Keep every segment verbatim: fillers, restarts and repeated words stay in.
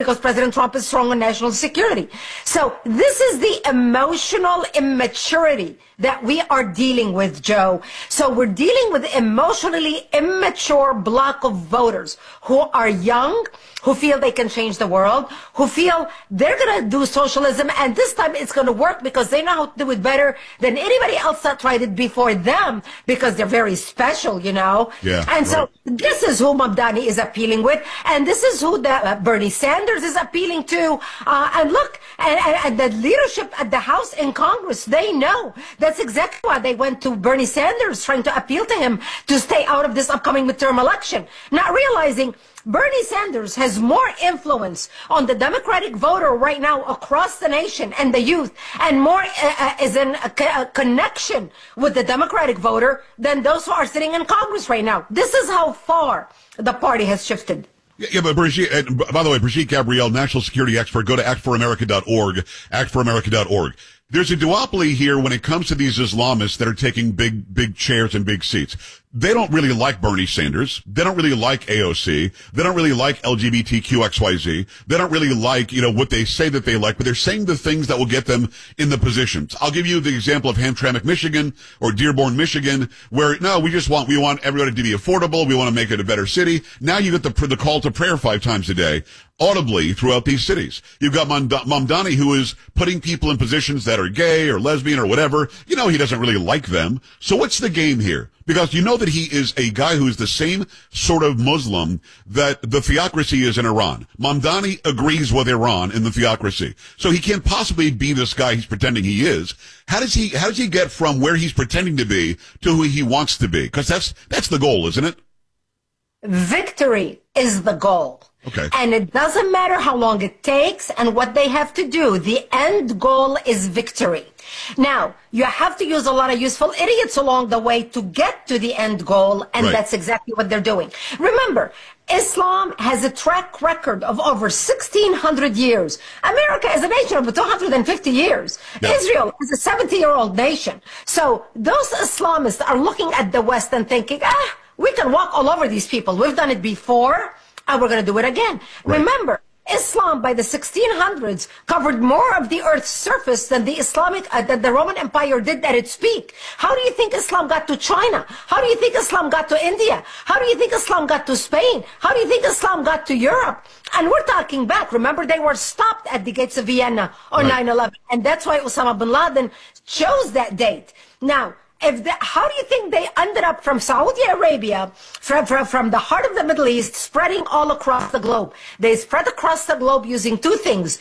because President Trump is strong on national security. So this is the emotional immaturity that we are dealing with, Joe. So we're dealing with emotionally immature block of voters who are young, who feel they can change the world, who feel they're going to do socialism, and this time it's going to work because they know how to do it better than anybody else that tried it before them, because they're very special, you know. Yeah, and so right. this is who Mamdani is appealing with, and this is who the, uh, Bernie Sanders is appealing to. Uh, and look, and, and, and the leadership at the House and Congress, they know. That's exactly why they went to Bernie Sanders, trying to appeal to him to stay out of this upcoming midterm election, not realizing Bernie Sanders has more influence on the Democratic voter right now across the nation and the youth, and more uh, uh, is in a, a connection with the Democratic voter than those who are sitting in Congress right now. This is how far the party has shifted. Yeah, yeah, but Brigitte, and by the way, Brigitte Gabriel, national security expert, go to act for america dot org, act for america dot org. There's a duopoly here when it comes to these Islamists that are taking big, big chairs and big seats. They don't really like Bernie Sanders. They don't really like A O C. They don't really like L G B T Q X Y Z. They don't really like, you know, what they say that they like, but they're saying the things that will get them in the positions. I'll give you the example of Hamtramck, Michigan, or Dearborn, Michigan, where, no, we just want, we want everybody to be affordable. We want to make it a better city. Now you get the, the call to prayer five times a day, audibly throughout these cities. You've got Mamdani, who is putting people in positions that are gay or lesbian or whatever. You know, he doesn't really like them. So what's the game here? Because you know that he is a guy who is the same sort of Muslim that the theocracy is in Iran. Mamdani agrees with Iran in the theocracy. So he can't possibly be this guy he's pretending he is. How does he, how does he get from where he's pretending to be to who he wants to be? Because that's, that's the goal, isn't it? Victory is the goal. Okay. And it doesn't matter how long it takes and what they have to do. The end goal is victory. Now, you have to use a lot of useful idiots along the way to get to the end goal, and right. That's exactly what they're doing. Remember, Islam has a track record of over sixteen hundred years. America is a nation of two hundred fifty years. Yeah. Israel is a seventy-year-old nation. So those Islamists are looking at the West and thinking, ah, we can walk all over these people. We've done it before, and we're going to do it again. Right. Remember, Islam by the sixteen hundreds covered more of the earth's surface than the Islamic, uh, that the Roman Empire did at its peak. How do you think Islam got to China? How do you think Islam got to India? How do you think Islam got to Spain? How do you think Islam got to Europe? And we're talking back. Remember, they were stopped at the gates of Vienna on nine eleven. And that's why Osama bin Laden chose that date. Now, If the, how do you think they ended up from Saudi Arabia, from, from, from the heart of the Middle East, spreading all across the globe? They spread across the globe using two things,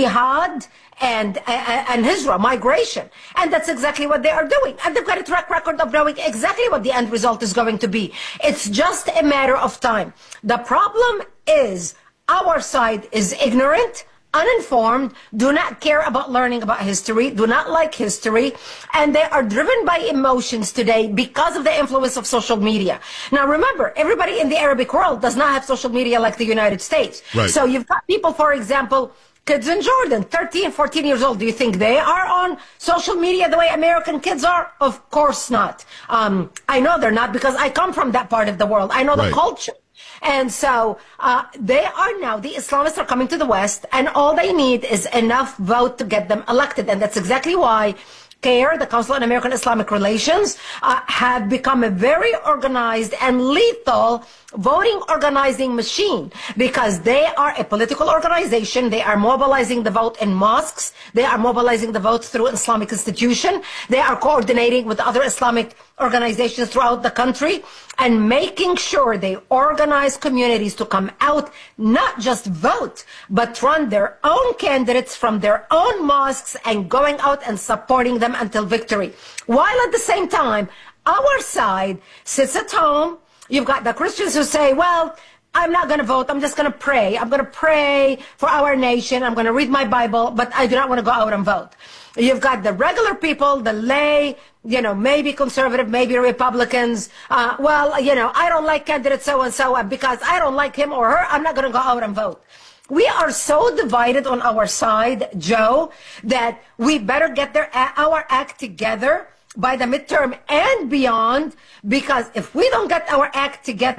jihad and, uh, and hijrah, migration. And that's exactly what they are doing. And they've got a track record of knowing exactly what the end result is going to be. It's just a matter of time. The problem is our side is ignorant, uninformed, do not care about learning about history, do not like history, and they are driven by emotions today because of the influence of social media. Now remember, everybody in the Arabic world does not have social media like the United States. Right. So you've got people, for example, kids in Jordan, thirteen, fourteen years old. Do you think they are on social media the way American kids are? Of course not. Um, I know they're not because I come from that part of the world. I know Right. the culture. And so uh, they are now, the Islamists are coming to the West, and all they need is enough vote to get them elected. And that's exactly why CAIR, the Council on American Islamic Relations, uh, have become a very organized and lethal voting organizing machine, because they are a political organization. They are mobilizing the vote in mosques. They are mobilizing the vote through Islamic institution. They are coordinating with other Islamic organizations throughout the country and making sure they organize communities to come out, not just vote, but run their own candidates from their own mosques and going out and supporting them until victory. While at the same time, our side sits at home. You've got the Christians who say, well, I'm not going to vote. I'm just going to pray. I'm going to pray for our nation. I'm going to read my Bible, but I do not want to go out and vote. You've got the regular people, the lay, you know, maybe conservative, maybe Republicans. Uh, well, you know, I don't like candidate so-and-so because I don't like him or her. I'm not going to go out and vote. We are so divided on our side, Joe, that we better get their, our act together by the midterm and beyond, because if we don't get our act together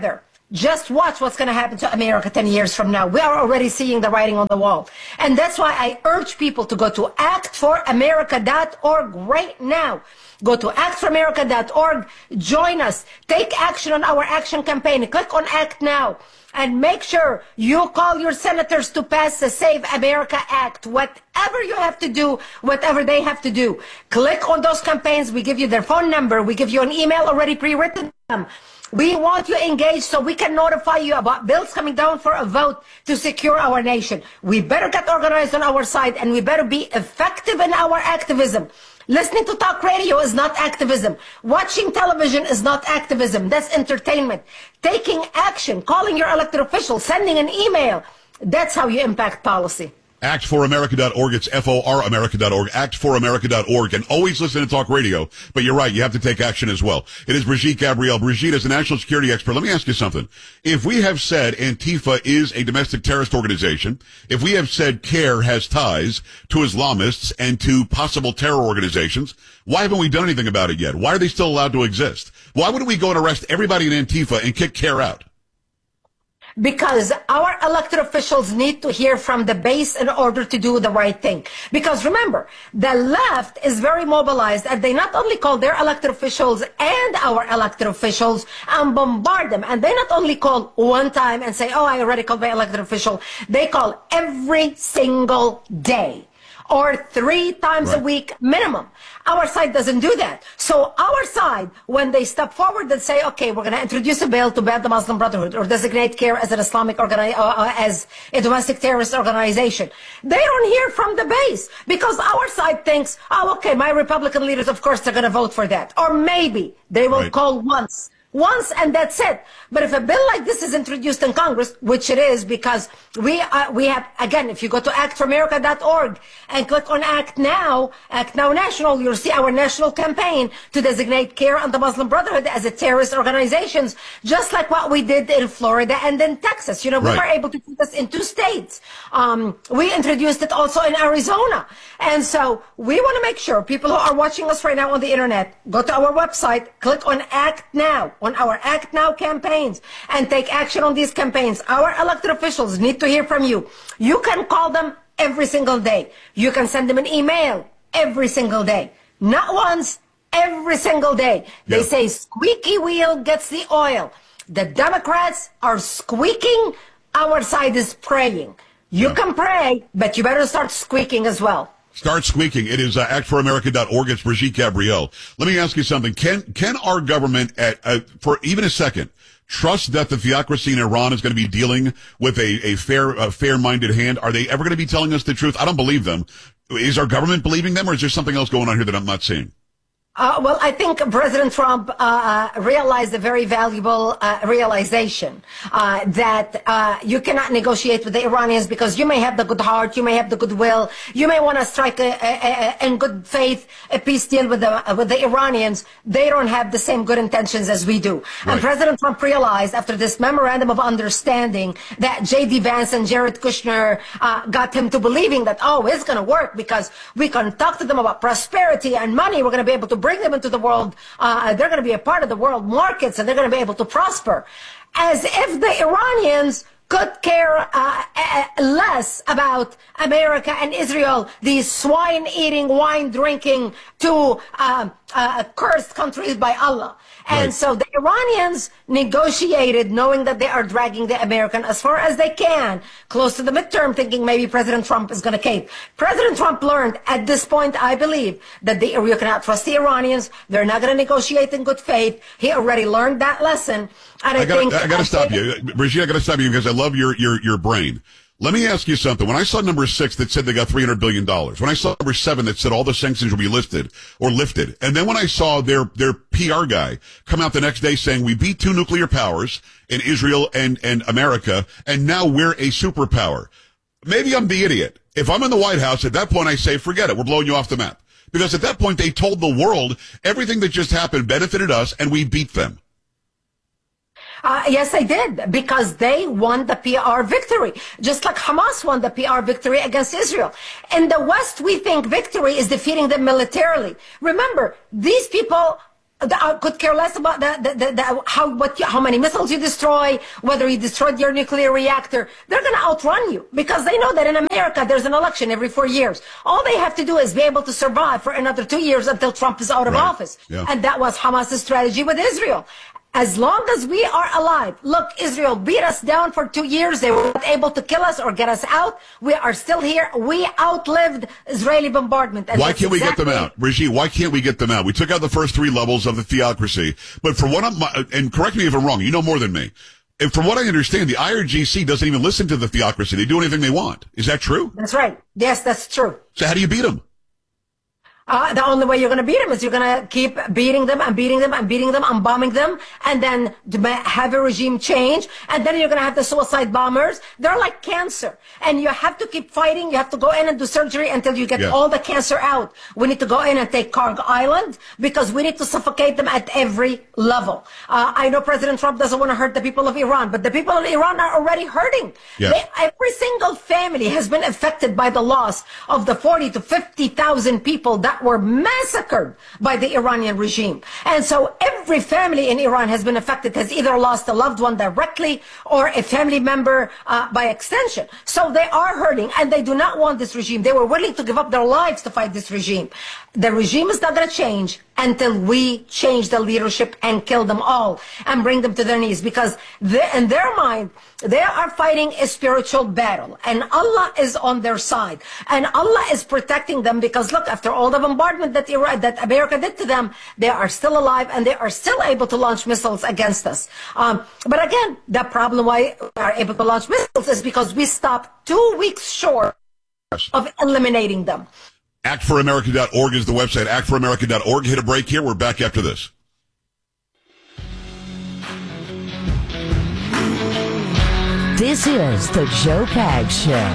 Just watch what's going to happen to America ten years from now. We are already seeing the writing on the wall. And that's why I urge people to go to act for america dot org right now. Go to act for america dot org. Join us. Take action on our action campaign. Click on Act Now. And make sure you call your senators to pass the Save America Act. Whatever you have to do, whatever they have to do. Click on those campaigns. We give you their phone number. We give you an email already pre-written. We want you engaged so we can notify you about bills coming down for a vote to secure our nation. We better get organized on our side, and we better be effective in our activism. Listening to talk radio is not activism. Watching television is not activism. That's entertainment. Taking action, calling your elected officials, sending an email, that's how you impact policy. act for america dot org. It's F O R America dot org. act for america dot org. And always listen to talk radio. But you're right. You have to take action as well. It is Brigitte Gabriel. Brigitte is a national security expert. Let me ask you something. If we have said Antifa is a domestic terrorist organization, if we have said CARE has ties to Islamists and to possible terror organizations, why haven't we done anything about it yet? Why are they still allowed to exist? Why wouldn't we go and arrest everybody in Antifa and kick CARE out? Because our elected officials need to hear from the base in order to do the right thing. Because remember, the left is very mobilized, and they not only call their elected officials and our elected officials and bombard them. And they not only call one time and say, oh, I already called my elected official. They call every single day, or three times right. a week minimum. Our side doesn't do that. So our side, when they step forward and say, okay, we're going to introduce a bill to ban the Muslim Brotherhood or designate CARE as an Islamic organi- uh, as a domestic terrorist organization, they don't hear from the base, because our side thinks, oh, okay, my Republican leaders, of course, they're going to vote for that. Or maybe they will right. call once. Once, and that's it. But if a bill like this is introduced in Congress, which it is, because we uh, we have, again, if you go to act for america dot org and click on Act Now, Act Now National, you'll see our national campaign to designate CARE and the Muslim Brotherhood as a terrorist organizations, just like what we did in Florida and in Texas. You know, we right. were able to do this in two states. Um, we introduced it also in Arizona. And so we want to make sure people who are watching us right now on the internet, go to our website, click on Act Now, on our Act Now campaigns, and take action on these campaigns. Our elected officials need to hear from you. You can call them every single day. You can send them an email every single day. Not once, every single day. They yeah. say squeaky wheel gets the oil. The Democrats are squeaking. Our side is praying. You yeah. can pray, but you better start squeaking as well. Start squeaking. It is uh, act for america dot org. It's Brigitte Gabriel. Let me ask you something. Can can our government, at, uh, for even a second, trust that the theocracy in Iran is going to be dealing with a, a fair, a fair-minded hand? Are they ever going to be telling us the truth? I don't believe them. Is our government believing them, or is there something else going on here that I'm not seeing? Uh, well, I think President Trump uh, realized a very valuable uh, realization uh, that uh, you cannot negotiate with the Iranians, because you may have the good heart, you may have the goodwill, you may want to strike a, a, a, in good faith a peace deal with the with the Iranians. They don't have the same good intentions as we do. Right. And President Trump realized after this memorandum of understanding that J D Vance and Jared Kushner uh, got him to believing that, oh, it's going to work because we can talk to them about prosperity and money. We're going to be able to bring them into the world. Uh, they're going to be a part of the world markets, and they're going to be able to prosper. As if the Iranians could care uh, uh, less about America and Israel, these swine-eating, wine-drinking, two uh, uh, cursed countries by Allah. And right. so the Iranians negotiated knowing that they are dragging the American as far as they can, close to the midterm, thinking maybe President Trump is going to cave. President Trump learned at this point, I believe, that the, you cannot trust the Iranians. They're not going to negotiate in good faith. He already learned that lesson. And I, I gotta, think... I got to stop you. Brigitte, I got to stop you because I love your, your, your brain. Let me ask you something. When I saw number six that said they got three hundred billion dollars, when I saw number seven that said all the sanctions will be lifted or lifted, and then when I saw their, their P R guy come out the next day saying we beat two nuclear powers in Israel and, and America, and now we're a superpower. Maybe I'm the idiot. If I'm in the White House, at that point I say, forget it. We're blowing you off the map. Because at that point they told the world everything that just happened benefited us and we beat them. Uh, yes, I did, because they won the P R victory, just like Hamas won the P R victory against Israel. In the West, we think victory is defeating them militarily. Remember, these people I could care less about the, the, the, the, how what you, how many missiles you destroy, whether you destroyed your nuclear reactor. They're going to outrun you because they know that in America there's an election every four years. All they have to do is be able to survive for another two years until Trump is out of right. office. Yeah. And that was Hamas's strategy with Israel. As long as we are alive, look, Israel beat us down for two years. They were not able to kill us or get us out. We are still here. We outlived Israeli bombardment. Why can't we exactly get them out? Reggie, why can't we get them out? We took out the first three levels of the theocracy. But for what I'm, and correct me if I'm wrong, you know more than me. And from what I understand, the I R G C doesn't even listen to the theocracy. They do anything they want. Is that true? That's right. Yes, that's true. So how do you beat them? Uh, the only way you're going to beat them is you're going to keep beating them and beating them and beating them and bombing them and then have a regime change. And then you're going to have the suicide bombers. They're like cancer. And you have to keep fighting. You have to go in and do surgery until you get yeah. all the cancer out. We need to go in and take Karg Island because we need to suffocate them at every level. Uh, I know President Trump doesn't want to hurt the people of Iran, but the people of Iran are already hurting. Yeah. They, every single family has been affected by the loss of the forty to fifty thousand people that were massacred by the Iranian regime. And so every family in Iran has been affected, has either lost a loved one directly or a family member uh, by extension. So they are hurting and they do not want this regime. They were willing to give up their lives to fight this regime. The regime is not going to change until we change the leadership and kill them all and bring them to their knees, because they, in their mind, they are fighting a spiritual battle and Allah is on their side and Allah is protecting them because look, after all the bombardment that Iraq, that America did to them, they are still alive and they are still able to launch missiles against us. Um, but again, the problem why we are able to launch missiles is because we stopped two weeks short of eliminating them. act for america dot org is the website, act for america dot org. Hit a break here. We're back after this. This is the Joe Pags Show.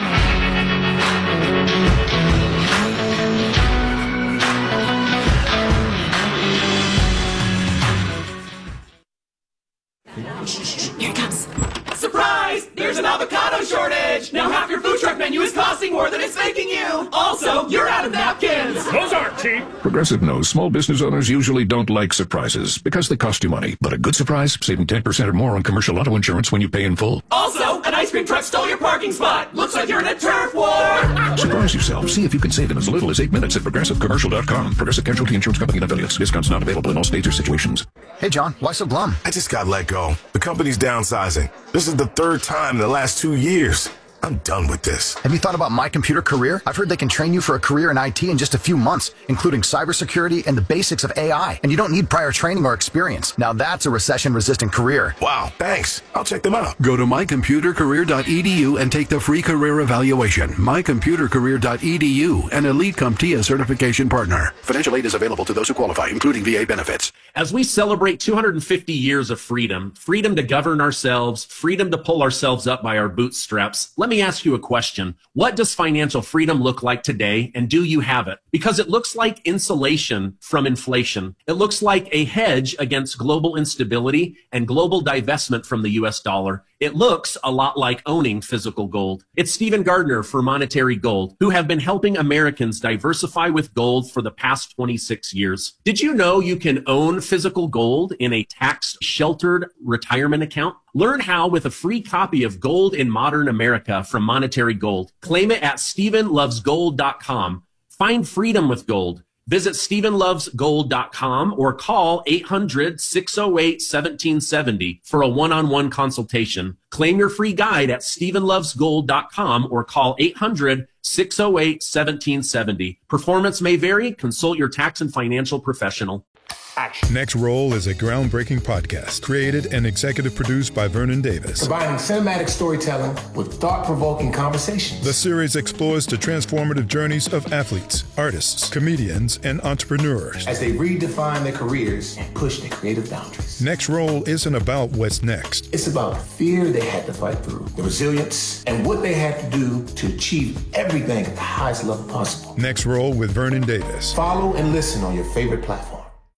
Here it comes. Surprise! There's an avocado shortage! Now half your food truck menu is costing more than it's making you! Also, you're out of napkins! Those aren't cheap! Progressive knows small business owners usually don't like surprises because they cost you money. But a good surprise, saving ten percent or more on commercial auto insurance when you pay in full. Also, an ice cream truck stole your parking spot! Looks like you're in a turf war! Surprise yourself. See if you can save in as little as eight minutes at progressive commercial dot com. Progressive Casualty Insurance Company and affiliates. Discounts not available in all states or situations. Hey, John, why so glum? I just got let go. The company's downsizing. This is the third time in the last two years. I'm done with this. Have you thought about My Computer Career? I've heard they can train you for a career in I T in just a few months, including cybersecurity and the basics of A I. And you don't need prior training or experience. Now that's a recession-resistant career. Wow, thanks. I'll check them out. Go to my computer career dot e d u and take the free career evaluation. my computer career dot e d u, an Elite CompTIA certification partner. Financial aid is available to those who qualify, including V A benefits. As we celebrate two hundred fifty years of freedom, freedom to govern ourselves, freedom to pull ourselves up by our bootstraps, let me ask you a question. What does financial freedom look like today, and do you have it? Because it looks like insulation from inflation. It looks like a hedge against global instability and global divestment from the U S dollar. It looks a lot like owning physical gold. It's Stephen Gardner for Monetary Gold, who have been helping Americans diversify with gold for the past twenty-six years. Did you know you can own physical gold in a tax-sheltered retirement account? Learn how with a free copy of Gold in Modern America from Monetary Gold. Claim it at stephen loves gold dot com. Find freedom with gold. Visit stephen loves gold dot com or call eight hundred, six oh eight, one seven seven oh for a one-on-one consultation. Claim your free guide at stephen loves gold dot com or call eight hundred, six oh eight, one seven seven oh. Performance may vary. Consult your tax and financial professional. Action. Next Roll is a groundbreaking podcast created and executive produced by Vernon Davis. Combining cinematic storytelling with thought-provoking conversations. The series explores the transformative journeys of athletes, artists, comedians, and entrepreneurs as they redefine their careers and push their creative boundaries. Next Roll isn't about what's next. It's about the fear they had to fight through, the resilience, and what they had to do to achieve everything at the highest level possible. Next Roll with Vernon Davis. Follow and listen on your favorite platform.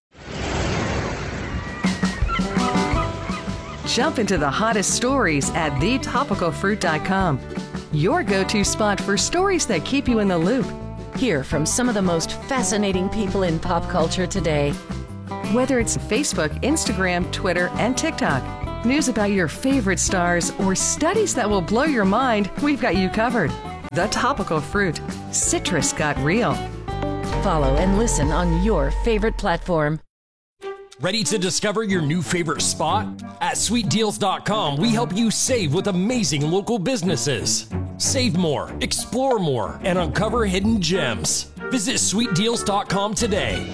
Jump into the hottest stories at the topical fruit dot com. Your go-to spot for stories that keep you in the loop. Hear from some of the most fascinating people in pop culture today. Whether it's Facebook, Instagram, Twitter, and TikTok, news about your favorite stars, or studies that will blow your mind, we've got you covered. The Topical Fruit. Citrus got real. Follow and listen on your favorite platform. Ready to discover your new favorite spot? At sweet deals dot com, we help you save with amazing local businesses. Save more, explore more, and uncover hidden gems. Visit sweet deals dot com today.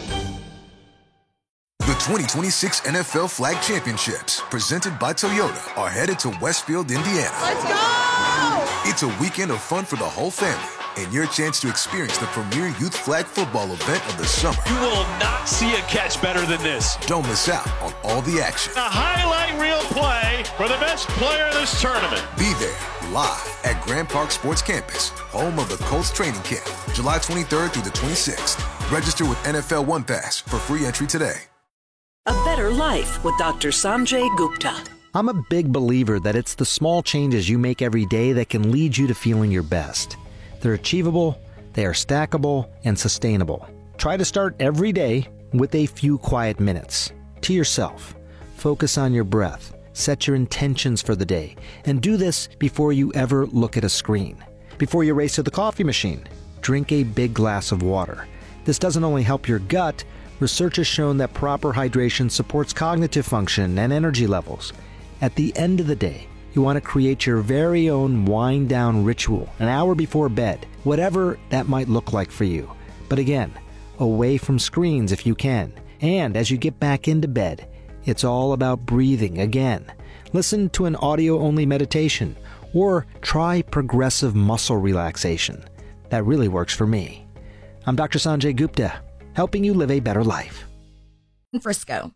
The twenty twenty-six N F L Flag Championships, presented by Toyota, are headed to Westfield, Indiana. Let's go! It's a weekend of fun for the whole family, and your chance to experience the premier youth flag football event of the summer. You will not see a catch better than this. Don't miss out on all the action. A highlight reel play for the best player in this tournament. Be there, live at Grand Park Sports Campus, home of the Colts training camp, July twenty-third through the twenty-sixth. Register with N F L One Pass for free entry today. A better life with Doctor Sanjay Gupta. I'm a big believer that it's the small changes you make every day that can lead you to feeling your best. They're achievable, they are stackable, and sustainable. Try to start every day with a few quiet minutes. To yourself. Focus on your breath. Set your intentions for the day. And do this before you ever look at a screen. Before you race to the coffee machine, drink a big glass of water. This doesn't only help your gut. Research has shown that proper hydration supports cognitive function and energy levels. At the end of the day, you want to create your very own wind-down ritual an hour before bed, whatever that might look like for you. But again, away from screens if you can. And as you get back into bed, it's all about breathing again. Listen to an audio-only meditation or try progressive muscle relaxation. That really works for me. I'm Doctor Sanjay Gupta, helping you live a better life. Frisco.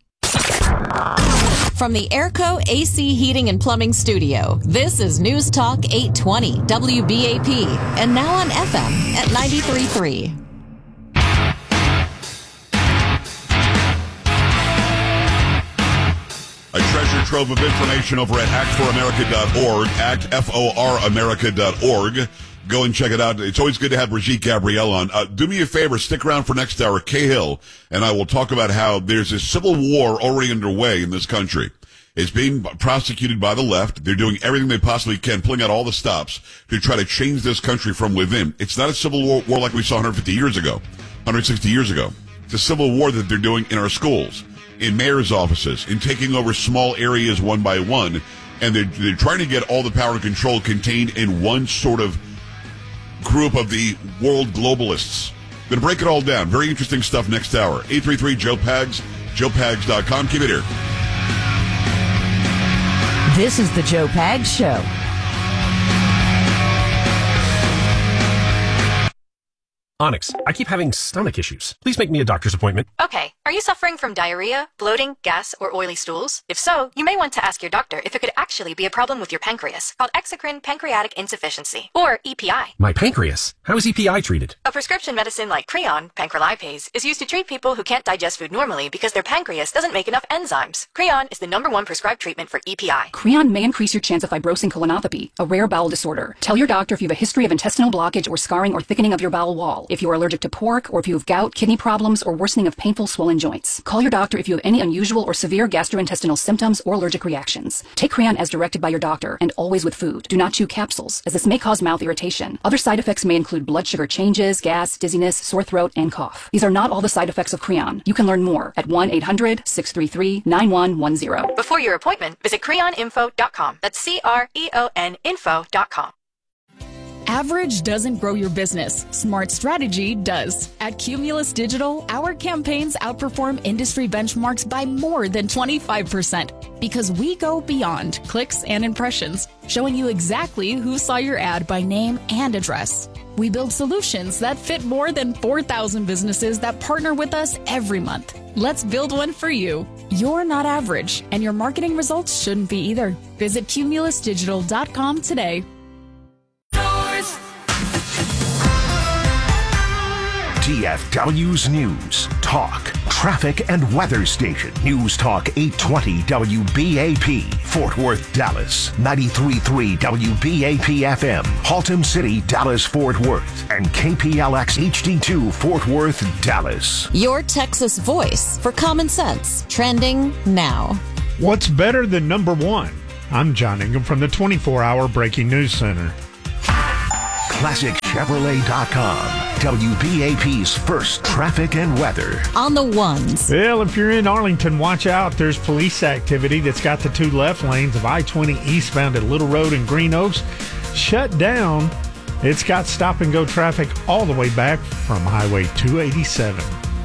From the Airco A C Heating and Plumbing Studio, this is News Talk eight twenty W B A P, and now on F M at ninety-three point three. A treasure trove of information over at act for america dot org, act for america dot org. Go and check it out. It's always good to have Brigitte Gabrielle on. Uh, do me a favor, stick around for next hour. Cahill and I will talk about how there's a civil war already underway in this country. It's being prosecuted by the left. They're doing everything they possibly can, pulling out all the stops to try to change this country from within. It's not a civil war, war like we saw one hundred fifty years ago, one hundred sixty years ago. It's a civil war that they're doing in our schools, in mayor's offices, in taking over small areas one by one. And they're, they're trying to get all the power and control contained in one sort of group of the world globalists. Going to break it all down. Very interesting stuff next hour. eight three three Joe Pags, joe pags dot com. Keep it here. This is the Joe Pags Show. Onyx, I keep having stomach issues. Please make me a doctor's appointment. Okay. Are you suffering from diarrhea, bloating, gas, or oily stools? If so, you may want to ask your doctor if it could actually be a problem with your pancreas, called exocrine pancreatic insufficiency, or E P I. My pancreas? How is E P I treated? A prescription medicine like Creon, pancrelipase, is used to treat people who can't digest food normally because their pancreas doesn't make enough enzymes. Creon is the number one prescribed treatment for E P I. Creon may increase your chance of fibrosing colonopathy, a rare bowel disorder. Tell your doctor if you have a history of intestinal blockage or scarring or thickening of your bowel wall, if you are allergic to pork, or if you have gout, kidney problems, or worsening of painful swollen joints. Call your doctor if you have any unusual or severe gastrointestinal symptoms or allergic reactions. Take Creon as directed by your doctor, and always with food. Do not chew capsules, as this may cause mouth irritation. Other side effects may include blood sugar changes, gas, dizziness, sore throat, and cough. These are not all the side effects of Creon. You can learn more at one eight hundred six three three nine one one zero. Before your appointment, visit creon info dot com. That's C R E O N info dot com. Average doesn't grow your business. Smart strategy does. At Cumulus Digital, our campaigns outperform industry benchmarks by more than twenty-five percent because we go beyond clicks and impressions, showing you exactly who saw your ad by name and address. We build solutions that fit more than four thousand businesses that partner with us every month. Let's build one for you. You're not average, and your marketing results shouldn't be either. Visit cumulus digital dot com today. T F W's News, Talk, traffic and weather station. News Talk eight twenty W B A P, Fort Worth, Dallas. ninety-three point three W B A P F M, Haltom City, Dallas, Fort Worth. And K P L X H D two, Fort Worth, Dallas. Your Texas voice for common sense. Trending now. What's better than number one? I'm John Ingham from the twenty-four hour Breaking News Center. Classic Chevrolet dot com, W B A P's first traffic and weather. On the ones. Well, if you're in Arlington, watch out. There's police activity that's got the two left lanes of I twenty eastbound at Little Road and Green Oaks shut down. It's got stop and go traffic all the way back from Highway two eighty-seven.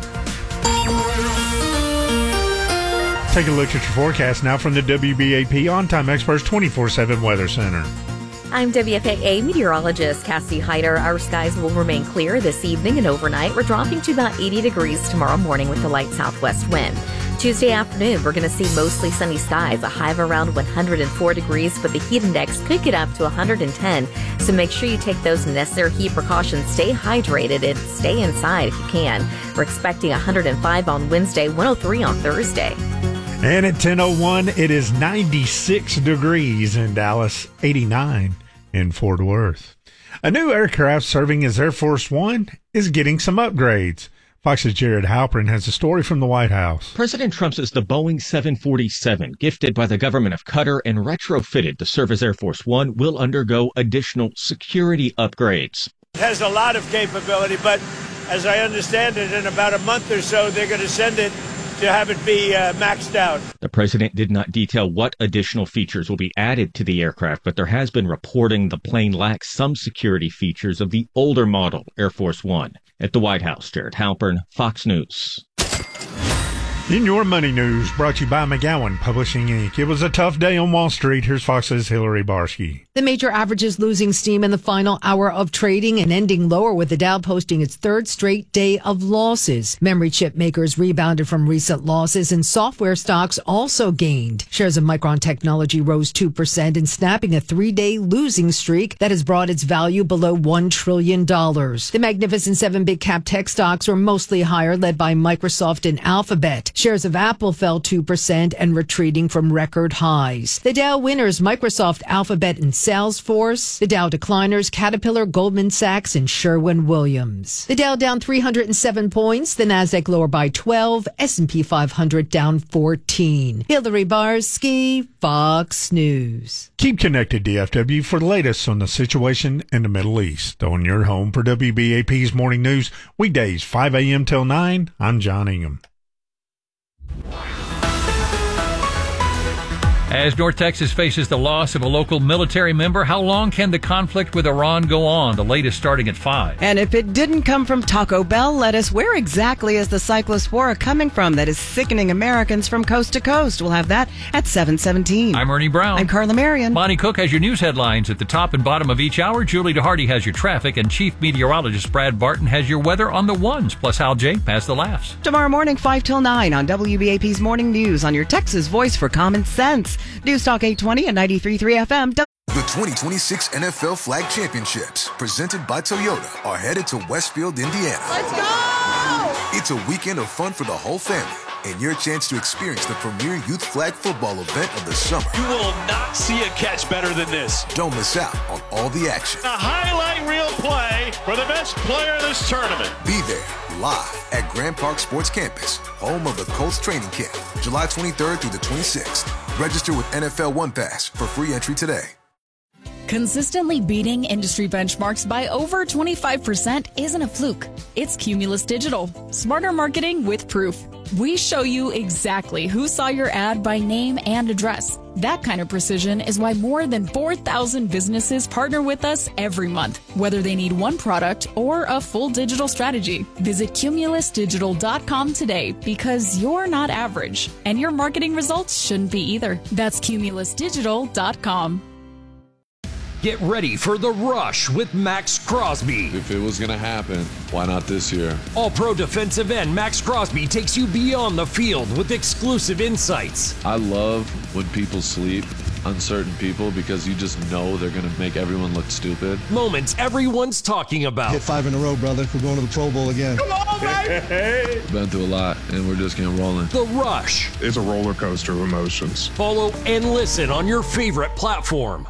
Take a look at your forecast now from the W B A P On-Time Experts twenty-four seven Weather Center. I'm W F A A meteorologist Cassie Hyder. Our skies will remain clear this evening and overnight. We're dropping to about eighty degrees tomorrow morning with a light southwest wind. Tuesday afternoon, we're going to see mostly sunny skies, a high of around one hundred four degrees, but the heat index could get up to one hundred ten. So make sure you take those necessary heat precautions. Stay hydrated and stay inside if you can. We're expecting one hundred five on Wednesday, one hundred three on Thursday. And at ten oh one, it is ninety-six degrees in Dallas, eighty-nine in Fort Worth. A new aircraft serving as Air Force One is getting some upgrades. Fox's Jared Halpern has a story from the White House. President Trump's is the Boeing seven forty-seven, gifted by the government of Qatar and retrofitted to serve as Air Force One, will undergo additional security upgrades. It has a lot of capability, but as I understand it, in about a month or so, they're going to send it to have it be uh, maxed out. The president did not detail what additional features will be added to the aircraft, but there has been reporting the plane lacks some security features of the older model Air Force One. At the White House, Jared Halpern, Fox News. In your money news, brought to you by McGowan Publishing Incorporated. It was a tough day on Wall Street. Here's Fox's Hillary Barsky. The major averages losing steam in the final hour of trading and ending lower, with the Dow posting its third straight day of losses. Memory chip makers rebounded from recent losses, and software stocks also gained. Shares of Micron Technology rose two percent and snapping a three-day losing streak that has brought its value below one trillion dollars. The Magnificent Seven big cap tech stocks were mostly higher, led by Microsoft and Alphabet. Shares of Apple fell two percent and retreating from record highs. The Dow winners, Microsoft, Alphabet, and Salesforce. The Dow decliners, Caterpillar, Goldman Sachs, and Sherwin-Williams. The Dow down three hundred seven points. The Nasdaq lower by twelve. S and P five hundred down fourteen. Hillary Barsky, Fox News. Keep connected, D F W, for the latest on the situation in the Middle East. On your home for W B A P's Morning News, weekdays five a.m. till nine. I'm John Ingham. As North Texas faces the loss of a local military member, how long can the conflict with Iran go on? The latest starting at five. And if it didn't come from Taco Bell lettuce, where exactly is the cyclospora coming from that is sickening Americans from coast to coast? We'll have that at seven seventeen. I'm Ernie Brown. I'm Carla Marion. Monty Cook has your news headlines at the top and bottom of each hour. Julie DeHardy has your traffic, and Chief Meteorologist Brad Barton has your weather on the ones. Plus Hal J has the laughs. Tomorrow morning, five till nine on W B A P's Morning News on your Texas voice for common sense. News Talk eight twenty and ninety-three point three F M. The twenty twenty-six N F L Flag Championships, presented by Toyota, are headed to Westfield, Indiana. Let's go! It's a weekend of fun for the whole family, and your chance to experience the premier youth flag football event of the summer. You will not see a catch better than this. Don't miss out on all the action. A highlight reel play for the best player of this tournament. Be there live at Grand Park Sports Campus, home of the Colts training camp, July twenty-third through the twenty-sixth. Register with N F L One Pass for free entry today. Consistently beating industry benchmarks by over twenty-five percent isn't a fluke. It's Cumulus Digital. Smarter marketing with proof. We show you exactly who saw your ad by name and address. That kind of precision is why more than four thousand businesses partner with us every month, whether they need one product or a full digital strategy. Visit cumulus digital dot com today, because you're not average, and your marketing results shouldn't be either. That's cumulus digital dot com. Get ready for the rush with Max Crosby. If it was going to happen, why not this year? All-Pro defensive end Max Crosby takes you beyond the field with exclusive insights. I love when people sleep uncertain people because you just know they're going to make everyone look stupid. Moments everyone's talking about. Hit five in a row, brother. We're going to the Pro Bowl again. Come on, baby! Been through a lot, and we're just getting rolling. The Rush. It's a roller coaster of emotions. Follow and listen on your favorite platform.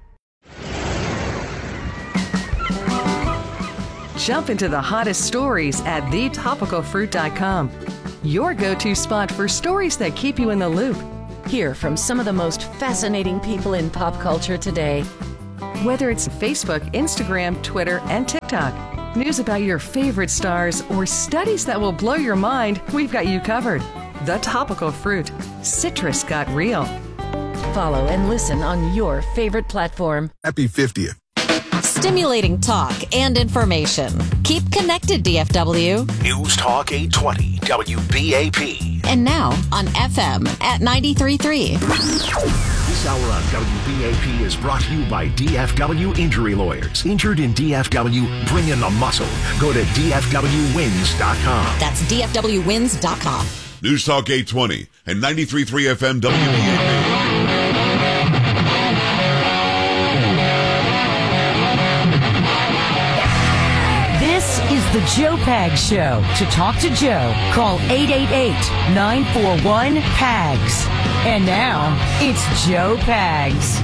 Jump into the hottest stories at the topical fruit dot com. Your go-to spot for stories that keep you in the loop. Hear from some of the most fascinating people in pop culture today. Whether it's Facebook, Instagram, Twitter, and TikTok, news about your favorite stars, or studies that will blow your mind, we've got you covered. The Topical Fruit. Citrus got real. Follow and listen on your favorite platform. Happy fiftieth. Stimulating talk and information. Keep connected, D F W. News Talk eight twenty W B A P. And now on F M at ninety-three point three. This hour on W B A P is brought to you by D F W Injury Lawyers. Injured in D F W? Bring in the muscle. Go to D F W wins dot com. That's D F W wins dot com. News Talk eight twenty and ninety-three point three F M W B A P. This is the Joe Pags Show. To talk to Joe, call eight eight eight, nine four one, P A G S. And now, it's Joe Pags.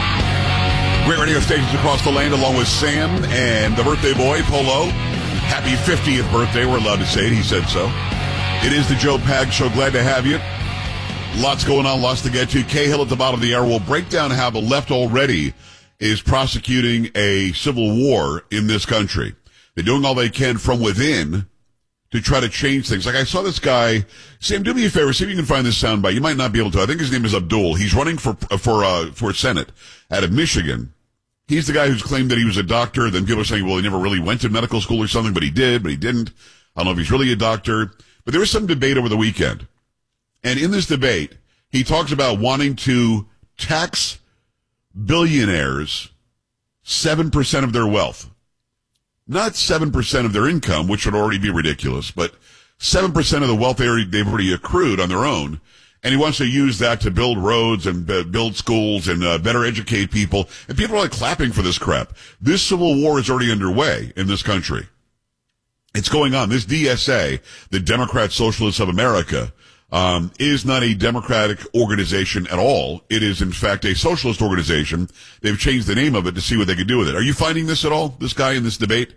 Great radio stations across the land, along with Sam and the birthday boy, Polo. Happy fiftieth birthday. We're allowed to say it. He said so. It is the Joe Pags Show. Glad to have you. Lots going on, lots to get to. Cahill at the bottom of the hour will break down how the left already is prosecuting a civil war in this country. They're doing all they can from within to try to change things. Like I saw this guy, Sam, do me a favor, see if you can find this soundbite. You might not be able to. I think his name is Abdul. He's running for for uh, for Senate out of Michigan. He's the guy who's claimed that he was a doctor. Then people are saying, well, he never really went to medical school or something, but he did, but he didn't. I don't know if he's really a doctor. But there was some debate over the weekend. And in this debate, he talks about wanting to tax billionaires seven percent of their wealth. Not seven percent of their income, which would already be ridiculous, but seven percent of the wealth they already, they've already accrued on their own. And he wants to use that to build roads and uh, build schools and uh, better educate people. And people are like clapping for this crap. This civil war is already underway in this country. It's going on. This D S A, the Democrat Socialists of America, um, is not a democratic organization at all. It is, in fact, a socialist organization. They've changed the name of it to see what they can do with it. Are you finding this at all, this guy in this debate?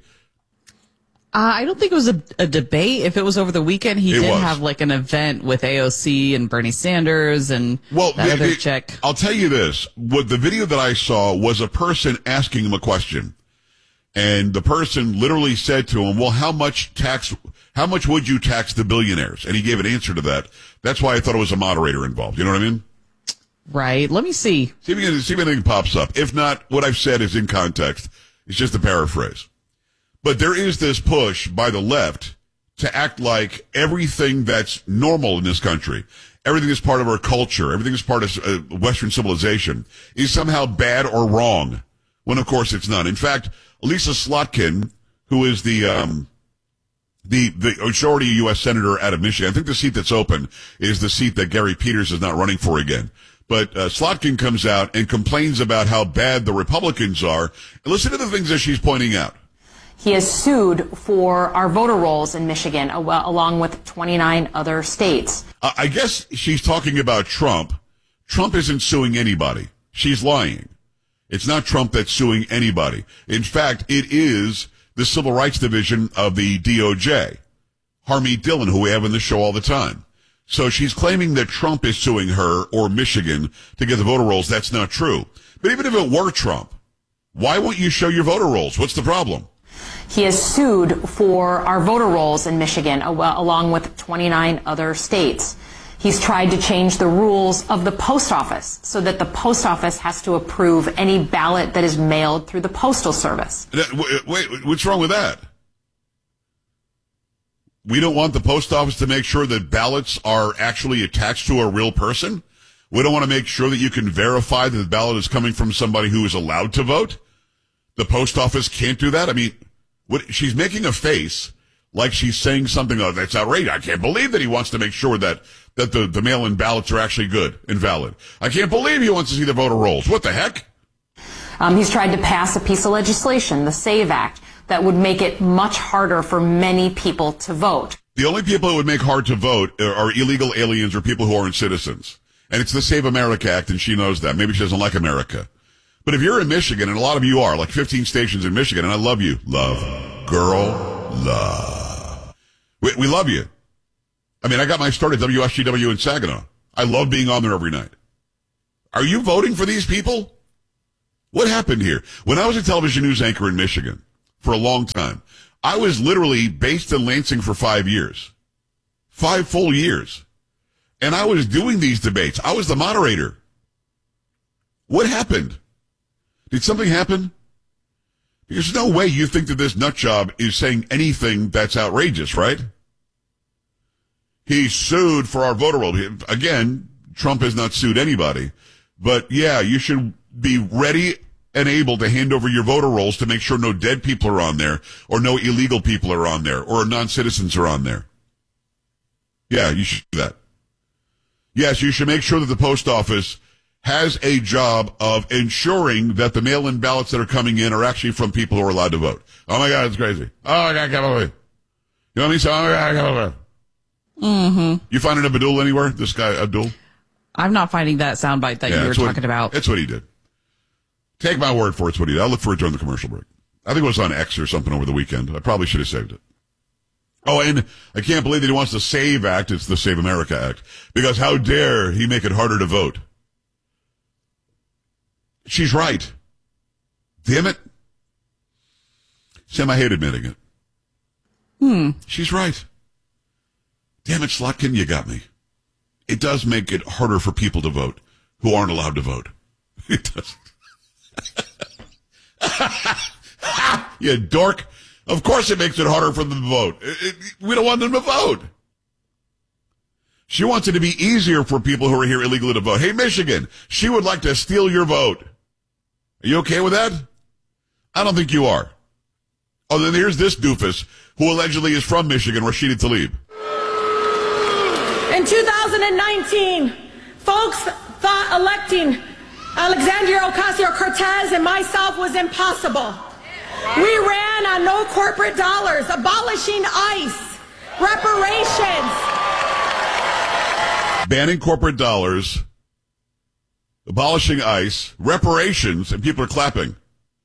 Uh, I don't think it was a, a debate. If it was over the weekend, he It did was. have like an event with A O C and Bernie Sanders and Well, that the- other the- chick. I'll tell you this. What the video that I saw was a person asking him a question. And the person literally said to him, well, how much tax, how much would you tax the billionaires? And he gave an answer to that. That's why I thought it was a moderator involved. You know what I mean? Right. Let me see. See if, you can, see if anything pops up. If not, what I've said is in context. It's just a paraphrase. But there is this push by the left to act like everything that's normal in this country, everything is part of our culture, everything is part of uh, Western civilization, is somehow bad or wrong. When, of course, it's not. In fact, Lisa Slotkin, who is the um, the the majority U S senator out of Michigan, I think the seat that's open is the seat that Gary Peters is not running for again. But uh, Slotkin comes out and complains about how bad the Republicans are. And listen to the things that she's pointing out. He is sued for our voter rolls in Michigan, al- along with twenty-nine other states. Uh, I guess she's talking about Trump. Trump isn't suing anybody. She's lying. It's not Trump that's suing anybody. In fact, it is the Civil Rights Division of the D O J, Harmeet Dillon, who we have in the show all the time. So she's claiming that Trump is suing her or Michigan to get the voter rolls. That's not true. But even if it were Trump, why won't you show your voter rolls? What's the problem? He is sued for our voter rolls in Michigan, al- along with twenty-nine other states. He's tried to change the rules of the post office so that the post office has to approve any ballot that is mailed through the postal service. Wait, wait, what's wrong with that? We don't want the post office to make sure that ballots are actually attached to a real person? We don't want to make sure that you can verify that the ballot is coming from somebody who is allowed to vote? The post office can't do that? I mean, what, she's making a face like she's saying something, oh, that's outrageous. I can't believe that he wants to make sure that, that the, the mail-in ballots are actually good and valid. I can't believe he wants to see the voter rolls. What the heck? Um, he's tried to pass a piece of legislation, the SAVE Act, that would make it much harder for many people to vote. The only people it would make hard to vote are illegal aliens or people who aren't citizens. And it's the Save America Act, and she knows that. Maybe she doesn't like America. But if you're in Michigan, and a lot of you are, like fifteen stations in Michigan, and I love you. Love. Girl. Love. We, we love you. I mean, I got my start at W S G W in Saginaw. I love being on there every night. Are you voting for these people? What happened here? When I was a television news anchor in Michigan for a long time, I was literally based in Lansing for five years. Five full years. And I was doing these debates. I was the moderator. What happened? Did something happen? There's no way you think that this nut job is saying anything that's outrageous, right? He sued for our voter roll. Again, Trump has not sued anybody. But yeah, you should be ready and able to hand over your voter rolls to make sure no dead people are on there or no illegal people are on there or non-citizens are on there. Yeah, you should do that. Yes, you should make sure that the post office has a job of ensuring that the mail-in ballots that are coming in are actually from people who are allowed to vote. Oh my God, it's crazy. Oh my God, I can't believe it. You know what I mean? So, oh my God, I can't believe it. Mm-hmm. You finding Abdul anywhere? This guy, Abdul? I'm not finding that soundbite that Yeah, you were what- talking about. That's what he did. Take my word for it, it's what he did. I'll look for it during the commercial break. I think it was on X or something over the weekend. I probably should have saved it. Oh, and I can't believe that he wants the SAVE Act. It's the Save America Act. Because how dare he make it harder to vote? She's right. Damn it. Sam, I hate admitting it. Hmm. She's right. Damn it, Slotkin, you got me. It does make it harder for people to vote who aren't allowed to vote. It does. You dork. Of course it makes it harder for them to vote. It, it, we don't want them to vote. She wants it to be easier for people who are here illegally to vote. Hey, Michigan, she would like to steal your vote. Are you okay with that? I don't think you are. Oh, then here's this doofus who allegedly is from Michigan, Rashida Tlaib. In two thousand nineteen, folks thought electing Alexandria Ocasio-Cortez and myself was impossible. We ran on no corporate dollars, abolishing ICE, reparations. Banning corporate dollars, abolishing ICE, reparations, and people are clapping.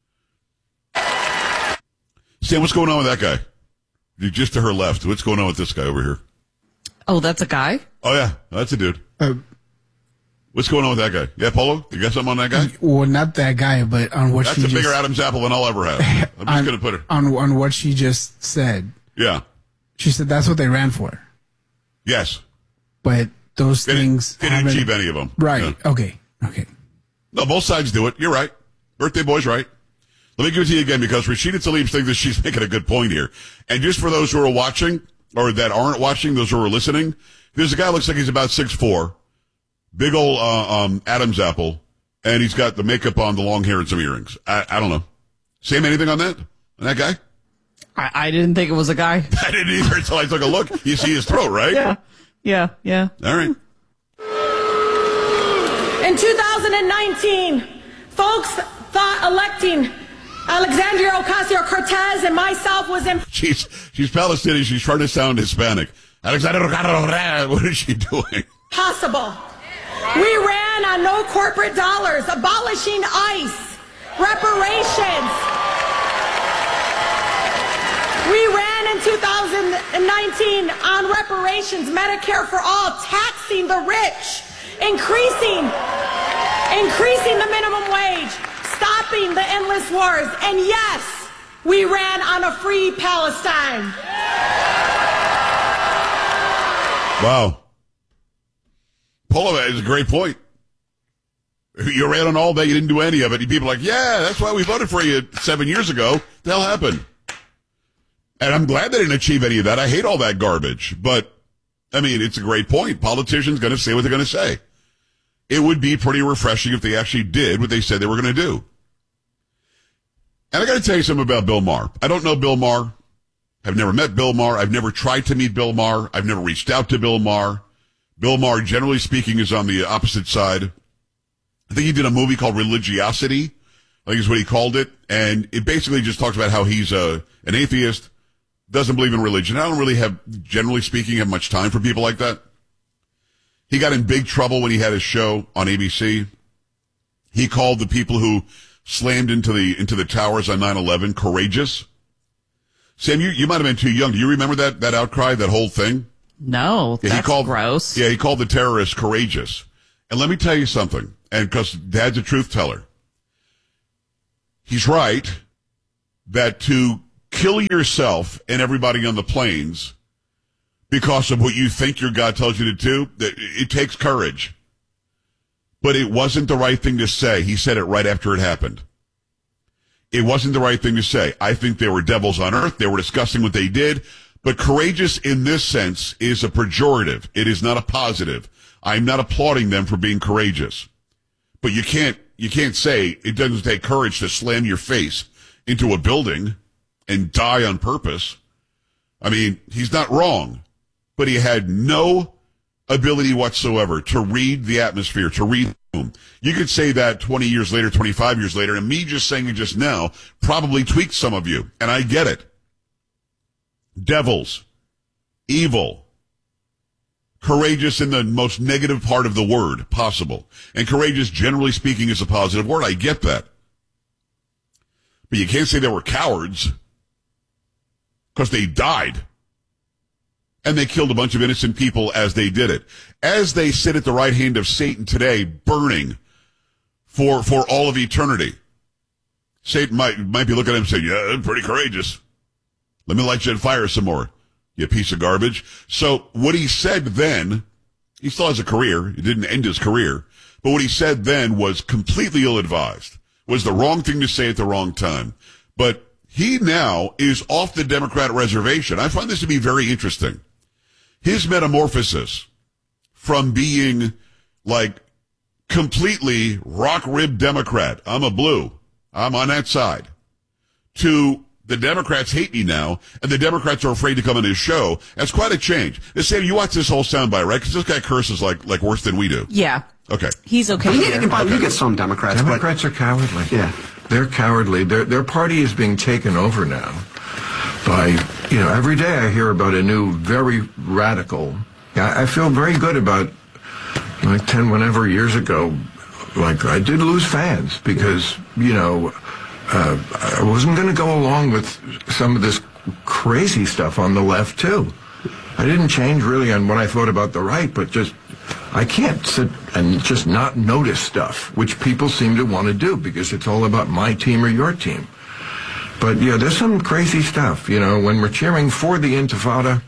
Sam, what's going on with that guy? You're just to her left. What's going on with this guy over here? Oh, that's a guy? Oh, yeah. That's a dude. Uh, What's going on with that guy? Yeah, Polo? You got something on that guy? Well, not that guy, but on what That's she a just, bigger Adam's apple than I'll ever have. I'm just on, going to put it. on on what she just said. Yeah. She said that's what they ran for, Yes. but those They didn't, things they didn't haven't- achieve any of them. Right. Yeah. Okay. Okay. No, both sides do it. You're right. Birthday boy's right. Let me give it to you again because Rashida Tlaib thinks that she's making a good point here. And just for those who are watching or that aren't watching, those who are listening, there's a guy who looks like he's about six foot four, big old uh, um, Adam's apple, and he's got the makeup on, the long hair, and some earrings. I, I don't know. Sam, anything on that? On that guy? I, I didn't think it was a guy. I didn't either until I took a look. You see his throat, right? Yeah. Yeah. Yeah. All right. In two thousand nineteen, folks thought electing Alexandria Ocasio-Cortez and myself was impossible. She's, she's Palestinian. She's trying to sound Hispanic. Alexander, what is she doing? We ran on no corporate dollars, abolishing ICE, reparations. We ran in two thousand nineteen on reparations, Medicare for all, taxing the rich, increasing, increasing the minimum wage, stopping the endless wars, and yes, we ran on a free Palestine. Wow. Polo is a great point. You ran on all that, you didn't do any of it. People are like, yeah, that's why we voted for you seven years ago. What the hell happened? And I'm glad they didn't achieve any of that. I hate all that garbage. But, I mean, it's a great point. Politicians going to say what they're going to say. It would be pretty refreshing if they actually did what they said they were going to do. And I got to tell you something about Bill Maher. I don't know Bill Maher. I've never met Bill Maher. I've never tried to meet Bill Maher. I've never reached out to Bill Maher. Bill Maher, generally speaking, is on the opposite side. I think he did a movie called Religiosity, I think is what he called it. And it basically just talks about how he's a, an atheist, doesn't believe in religion. I don't really have, generally speaking, have much time for people like that. He got in big trouble when he had his show on A B C. He called the people who slammed into the into the towers on nine eleven courageous. Sam, you, you might have been too young. Do you remember that, that outcry, that whole thing? No, yeah, that's he called, gross. Yeah, he called the terrorists courageous. And let me tell you something, and because Dad's a truth teller. He's right that to kill yourself and everybody on the planes because of what you think your God tells you to do, it takes courage. But it wasn't the right thing to say. He said it right after it happened. It wasn't the right thing to say. I think they were devils on earth. They were discussing what they did. But courageous in this sense is a pejorative. It is not a positive. I'm not applauding them for being courageous. But you can't, you can't say it doesn't take courage to slam your face into a building and die on purpose. I mean, he's not wrong, but he had no ability whatsoever to read the atmosphere, to read the room. You could say that twenty years later, twenty-five years later, and me just saying it just now probably tweaked some of you, and I get it. Devils, evil, courageous in the most negative part of the word possible. And courageous, generally speaking, is a positive word. I get that. But you can't say they were cowards because they died. And they killed a bunch of innocent people as they did it. As they sit at the right hand of Satan today, burning for for all of eternity. Satan might might be looking at him and saying, yeah, pretty courageous. Let me light you on fire some more, you piece of garbage. So what he said then, he still has a career. He didn't end his career. But what he said then was completely ill-advised, was the wrong thing to say at the wrong time. But he now is off the Democrat reservation. I find this to be very interesting. His metamorphosis from being like completely rock-ribbed Democrat, I'm a blue, I'm on that side, to the Democrats hate me now, and the Democrats are afraid to come on his show. That's quite a change. Now, Sam, you watch this whole soundbite, right? Because this guy curses like like worse than we do. Yeah. Okay. He's okay. You here. get, okay. you get some Democrats. Democrats but, are cowardly. Yeah. They're cowardly. Their their party is being taken over now by, you know, every day I hear about a new, very radical. I, I feel very good about, like ten, whenever years ago, like I did lose fans because, you know, Uh, I wasn't going to go along with some of this crazy stuff on the left, too. I didn't change really on what I thought about the right, but just, I can't sit and just not notice stuff, which people seem to want to do because it's all about my team or your team. But, yeah, there's some crazy stuff, you know, when we're cheering for the Intifada,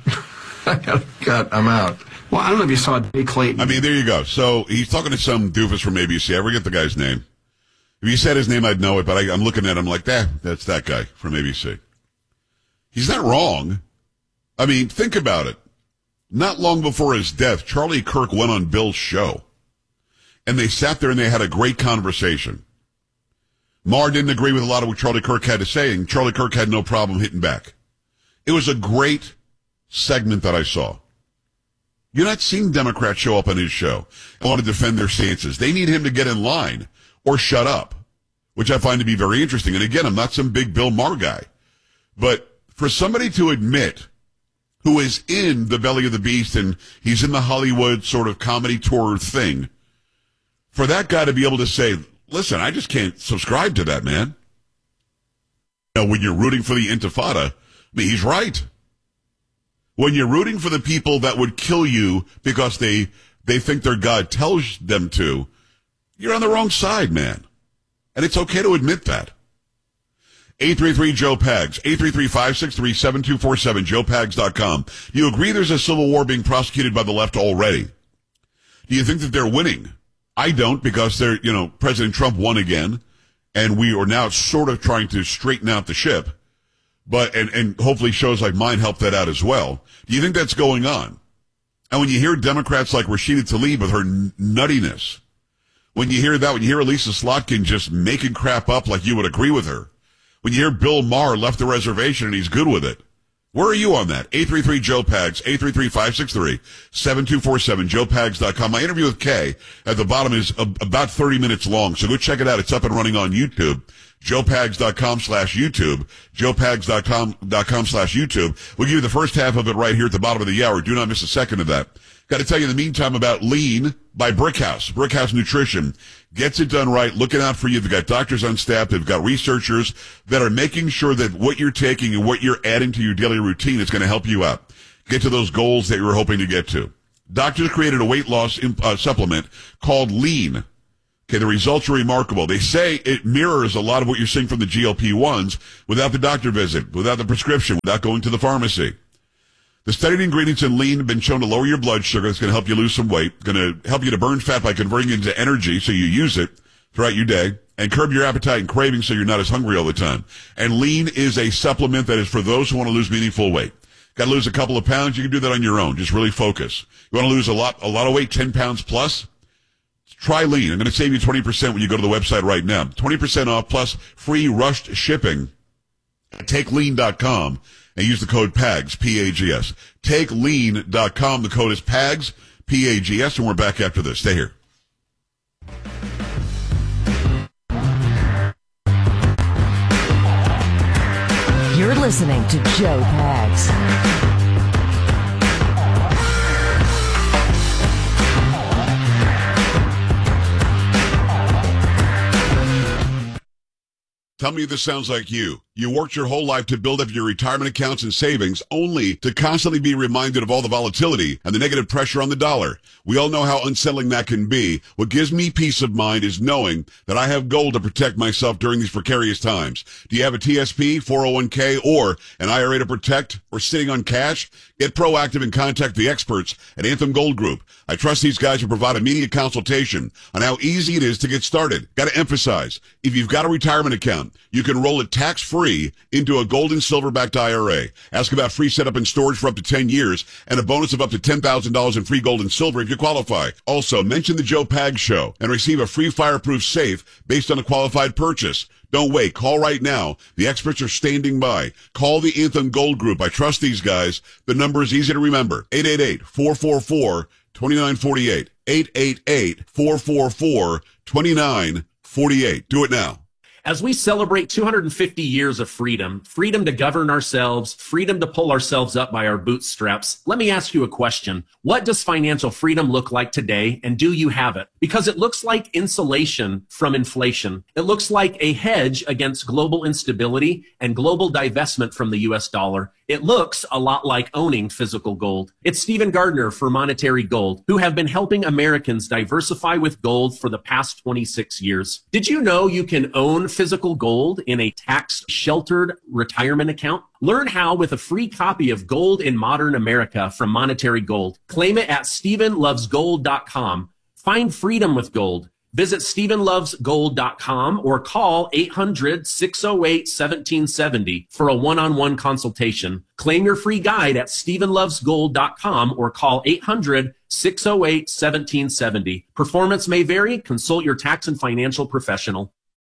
God, I'm out. Well, I don't know if you saw Jay Clayton. I mean, there you go. So he's talking to some doofus from A B C. I forget the guy's name. If you said his name, I'd know it, but I, I'm looking at him like, eh, that's that guy from A B C. He's not wrong. I mean, think about it. Not long before his death, Charlie Kirk went on Bill's show. And they sat there and they had a great conversation. Maher didn't agree with a lot of what Charlie Kirk had to say, and Charlie Kirk had no problem hitting back. It was a great segment that I saw. You're not seeing Democrats show up on his show and want to defend their stances. They need him to get in line or shut up, which I find to be very interesting. And again, I'm not some big Bill Maher guy. But for somebody to admit who is in the belly of the beast and he's in the Hollywood sort of comedy tour thing, for that guy to be able to say, listen, I just can't subscribe to that, man. You know, when you're rooting for the Intifada, I mean, he's right. When you're rooting for the people that would kill you because they, they think their God tells them to, you're on the wrong side, man. And it's okay to admit that. eight three three Joe Pags, eight three three, five six three, seven two four seven, joe pags dot com. Do you agree there's a civil war being prosecuted by the left already? Do you think that they're winning? I don't, because they're, you know, President Trump won again, and we are now sort of trying to straighten out the ship. But, and, and hopefully shows like mine help that out as well. Do you think that's going on? And when you hear Democrats like Rashida Tlaib with her n- nuttiness, when you hear that, when you hear Elisa Slotkin just making crap up like you would agree with her, when you hear Bill Maher left the reservation and he's good with it, Where are you on that? eight three three, Joe Pags, eight three three, five six three, seven two four seven, joe pags dot com. My interview with Kay at the bottom is a, about thirty minutes long, so go check it out. It's up and running on YouTube. joe pags dot com slash YouTube. joe pags dot com dot com slash YouTube. We'll give you the first half of it right here at the bottom of the hour. Do not miss a second of that. Got to tell you in the meantime about Lean by Brickhouse. Brickhouse Nutrition gets it done right, looking out for you. They've got doctors on staff. They've got researchers that are making sure that what you're taking and what you're adding to your daily routine is going to help you out. Get to those goals that you were hoping to get to. Doctors created a weight loss uh, supplement called Lean. Okay, the results are remarkable. They say it mirrors a lot of what you're seeing from the G L P ones without the doctor visit, without the prescription, without going to the pharmacy. The studied ingredients in Lean have been shown to lower your blood sugar. It's going to help you lose some weight. Going to help you to burn fat by converting it into energy so you use it throughout your day, and curb your appetite and cravings so you're not as hungry all the time. And Lean is a supplement that is for those who want to lose meaningful weight. Got to lose a couple of pounds? You can do that on your own. Just really focus. You want to lose a lot, a lot of weight, ten pounds plus? Try Lean. I'm going to save you twenty percent when you go to the website right now. twenty percent off plus free rushed shipping at take lean dot com. And use the code PAGS, P A G S. take lean dot com. The code is PAGS, P A G S, and we're back after this. Stay here. You're listening to Joe Pags. Tell me if this sounds like you. You worked your whole life to build up your retirement accounts and savings only to constantly be reminded of all the volatility and the negative pressure on the dollar. We all know how unsettling that can be. What gives me peace of mind is knowing that I have gold to protect myself during these precarious times. Do you have a T S P, four oh one k, or an I R A to protect, or sitting on cash? Get proactive and contact the experts at Anthem Gold Group. I trust these guys to provide immediate consultation on how easy it is to get started. Got to emphasize, if you've got a retirement account, you can roll it tax-free into a gold and silver-backed I R A. Ask about free setup and storage for up to ten years and a bonus of up to ten thousand dollars in free gold and silver if you qualify. Also, mention the Joe Pags Show and receive a free fireproof safe based on a qualified purchase. Don't wait. Call right now. The experts are standing by. Call the Anthem Gold Group. I trust these guys. The number is easy to remember. eight eight eight, four four four, two nine four eight. eight eight eight, four four four, two nine four eight. Do it now. As we celebrate two hundred fifty years of freedom, freedom to govern ourselves, freedom to pull ourselves up by our bootstraps, let me ask you a question. What does financial freedom look like today, and do you have it? Because it looks like insulation from inflation. It looks like a hedge against global instability and global divestment from the U S dollar. It looks a lot like owning physical gold. It's Stephen Gardner for Monetary Gold, who have been helping Americans diversify with gold for the past twenty-six years. Did you know you can own physical gold in a tax-sheltered retirement account? Learn how with a free copy of Gold in Modern America from Monetary Gold. Claim it at stephen loves gold dot com. Find freedom with gold. Visit stephen loves gold dot com or call eight hundred, six oh eight, one seven seven oh for a one-on-one consultation. Claim your free guide at stephen loves gold dot com or call eight hundred, six oh eight, one seven seven oh. Performance may vary. Consult your tax and financial professional.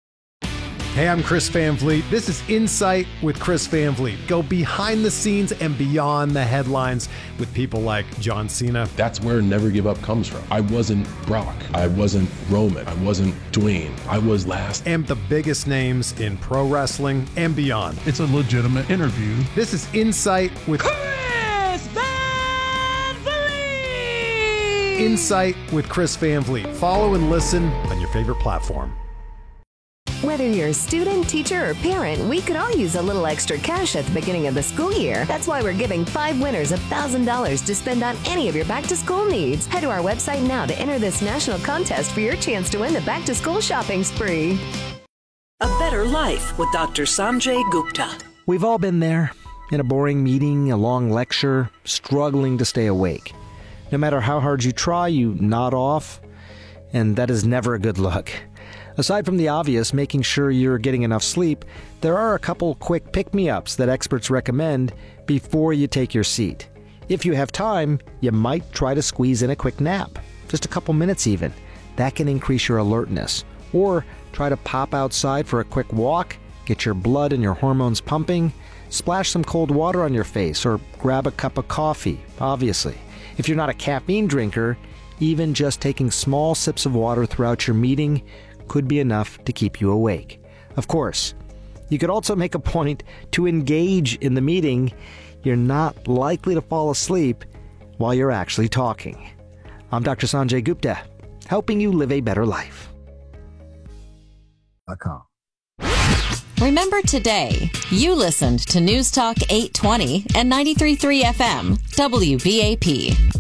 Hey, I'm Chris Van Vliet. This is Insight with Chris Van Vliet. Go behind the scenes and beyond the headlines with people like John Cena. That's where Never Give Up comes from. I wasn't Brock. I wasn't Roman. I wasn't Dwayne. I was last. And the biggest names in pro wrestling and beyond. It's a legitimate interview. This is Insight with Chris Van Vliet. Insight with Chris Van Vliet. Follow and listen on your favorite platform. Whether you're a student, teacher, or parent, we could all use a little extra cash at the beginning of the school year. That's why we're giving five winners one thousand dollars to spend on any of your back-to-school needs. Head to our website now to enter this national contest for your chance to win the back-to-school shopping spree. A Better Life with Doctor Sanjay Gupta. We've all been there. In a boring meeting, a long lecture, struggling to stay awake. No matter how hard you try, you nod off, and that is never a good look. Aside from the obvious, making sure you're getting enough sleep, there are a couple quick pick-me-ups that experts recommend before you take your seat. If you have time, you might try to squeeze in a quick nap, just a couple minutes even. That can increase your alertness. Or try to pop outside for a quick walk. get your blood and your hormones pumping, splash some cold water on your face or grab a cup of coffee, obviously. If you're not a caffeine drinker, even just taking small sips of water throughout your meeting could be enough to keep you awake. Of course, you could also make a point to engage in the meeting. You're not likely to fall asleep while you're actually talking. I'm Doctor Sanjay Gupta, helping you live a better life. Remember today, you listened to News Talk eight twenty and ninety-three point three F M, W B A P.